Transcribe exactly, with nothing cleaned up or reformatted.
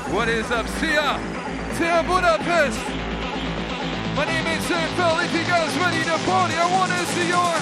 What is up? Sia, Sia Budapest. My name is Phil. If you guys ready to party, I want to see your